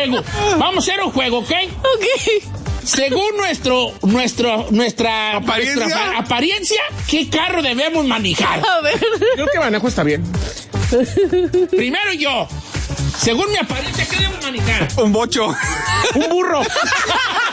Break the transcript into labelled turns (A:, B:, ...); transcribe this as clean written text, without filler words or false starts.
A: juego. Vamos a hacer un juego, ¿ok?
B: Ok.
A: Según nuestra apariencia, ¿qué carro debemos manejar?
B: A ver.
C: Creo que manejo está bien.
A: Primero yo. Según mi apariencia, ¿qué debemos manejar?
C: Un bocho.
A: Un burro.